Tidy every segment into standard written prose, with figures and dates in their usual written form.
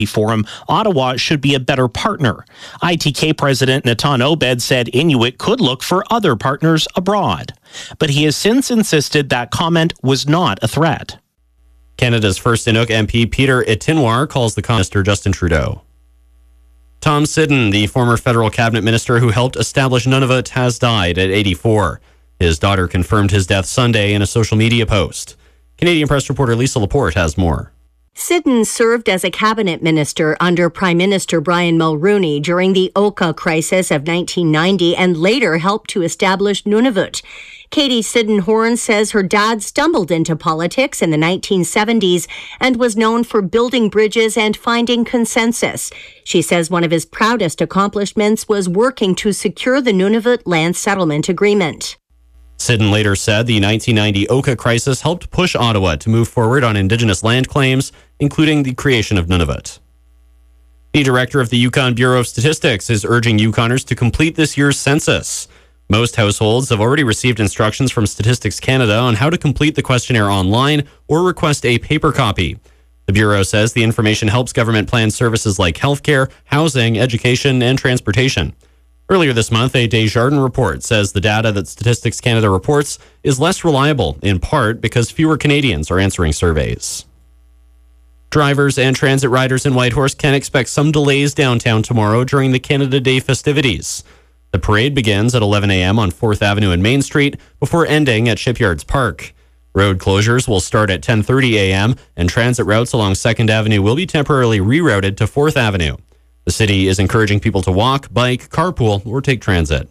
Forum, Ottawa should be a better partner. ITK President Natan Obed said Inuit could look for other partners abroad. But he has since insisted that comment was not a threat. Canada's first Inuk MP Peter Itinoir calls the Minister Justin Trudeau. Tom Siddon, the former federal cabinet minister who helped establish Nunavut, has died at 84. His daughter confirmed his death Sunday in a social media post. Canadian press reporter Lisa Laporte has more. Siddon served as a cabinet minister under Prime Minister Brian Mulroney during the Oka crisis of 1990 and later helped to establish Nunavut. Katie Siddon-Horn says her dad stumbled into politics in the 1970s and was known for building bridges and finding consensus. She says one of his proudest accomplishments was working to secure the Nunavut land settlement agreement. Siddon later said the 1990 Oka crisis helped push Ottawa to move forward on Indigenous land claims, including the creation of Nunavut. The director of the Yukon Bureau of Statistics is urging Yukoners to complete this year's census. Most households have already received instructions from Statistics Canada on how to complete the questionnaire online or request a paper copy. The Bureau says the information helps government plan services like healthcare, housing, education, and transportation. Earlier this month, a Desjardins report says the data that Statistics Canada reports is less reliable, in part because fewer Canadians are answering surveys. Drivers and transit riders in Whitehorse can expect some delays downtown tomorrow during the Canada Day festivities. The parade begins at 11 a.m. on 4th Avenue and Main Street before ending at Shipyards Park. Road closures will start at 10:30 a.m. and transit routes along 2nd Avenue will be temporarily rerouted to 4th Avenue. The city is encouraging people to walk, bike, carpool, or take transit.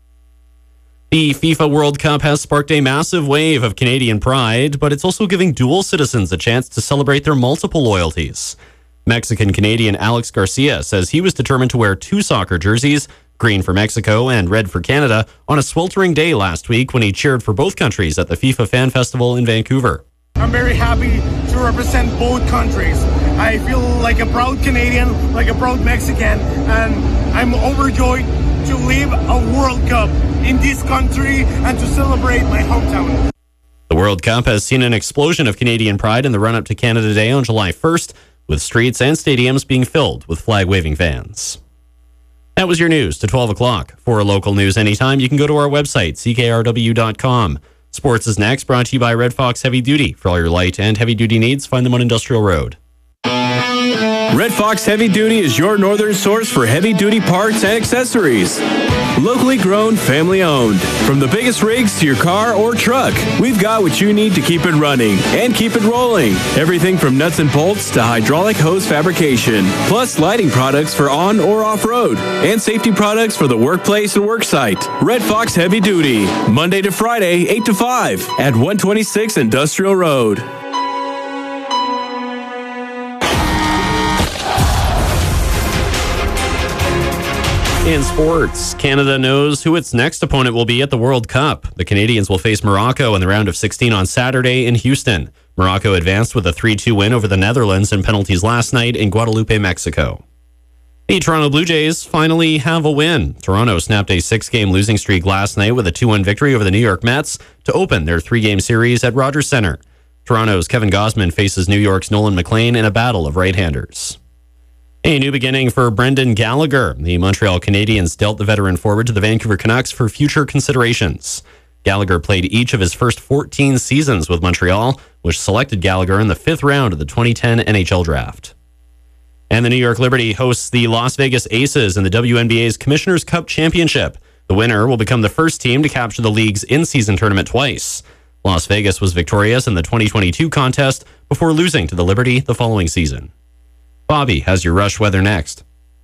The FIFA World Cup has sparked a massive wave of Canadian pride, but it's also giving dual citizens a chance to celebrate their multiple loyalties. Mexican-Canadian Alex Garcia says he was determined to wear two soccer jerseys, green for Mexico and red for Canada, on a sweltering day last week when he cheered for both countries at the FIFA Fan Festival in Vancouver. I'm very happy to represent both countries. I feel like a proud Canadian, like a proud Mexican, and I'm overjoyed to live a World Cup in this country and to celebrate my hometown. The World Cup has seen an explosion of Canadian pride in the run-up to Canada Day on July 1st, with streets and stadiums being filled with flag-waving fans. That was your news to 12 o'clock. For local news anytime, you can go to our website, ckrw.com. Sports is next, brought to you by Red Fox Heavy Duty. For all your light and heavy-duty needs, find them on Industrial Road. Red Fox Heavy Duty is your northern source for heavy-duty parts and accessories. Locally grown, family-owned. From the biggest rigs to your car or truck, we've got what you need to keep it running and keep it rolling. Everything from nuts and bolts to hydraulic hose fabrication, plus lighting products for on or off-road, and safety products for the workplace and worksite. Red Fox Heavy Duty, Monday to Friday, 8 to 5 at 126 Industrial Road. In sports, Canada knows who its next opponent will be at the World Cup. The Canadians will face Morocco in the round of 16 on Saturday in Houston. Morocco advanced with a 3-2 win over the Netherlands in penalties last night in Guadalupe, Mexico. The Toronto Blue Jays finally have a win. Toronto snapped a 6-game losing streak last night with a 2-1 victory over the New York Mets to open their 3-game series at Rogers Center. Toronto's Kevin Gausman faces New York's Nolan McLean in a battle of right-handers. A new beginning for Brendan Gallagher. The Montreal Canadiens dealt the veteran forward to the Vancouver Canucks for future considerations. Gallagher played each of his first 14 seasons with Montreal, which selected Gallagher in the 5th round of the 2010 NHL Draft. And the New York Liberty hosts the Las Vegas Aces in the WNBA's Commissioner's Cup Championship. The winner will become the first team to capture the league's in-season tournament twice. Las Vegas was victorious in the 2022 contest before losing to the Liberty the following season. Bobby has your rush weather next.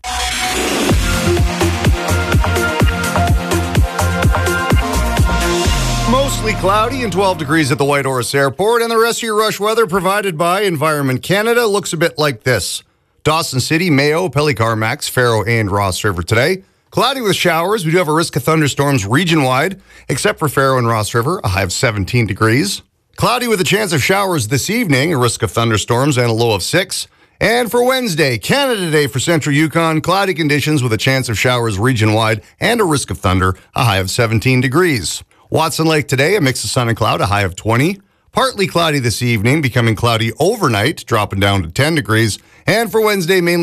Mostly cloudy and 12 degrees at the Whitehorse Airport, and the rest of your rush weather provided by Environment Canada looks a bit like this. Dawson City, Mayo, Pelly-Carmax, Faro, and Ross River today. Cloudy with showers. We do have a risk of thunderstorms region-wide, except for Faro and Ross River, a high of 17 degrees. Cloudy with a chance of showers this evening, a risk of thunderstorms, and a low of 6. And for Wednesday, Canada Day for Central Yukon, cloudy conditions with a chance of showers region-wide and a risk of thunder, a high of 17 degrees. Watson Lake today, a mix of sun and cloud, a high of 20. Partly cloudy this evening, becoming cloudy overnight, dropping down to 10 degrees. And for Wednesday, mainly